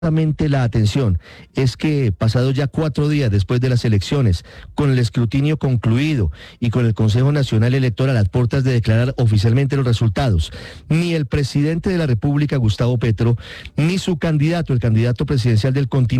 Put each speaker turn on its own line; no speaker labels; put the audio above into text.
La atención es que pasados ya 4 días después de las elecciones, con el escrutinio concluido y con el Consejo Nacional Electoral a puertas de declarar oficialmente los resultados, ni el presidente de la República, Gustavo Petro, ni su candidato, el candidato presidencial del continente,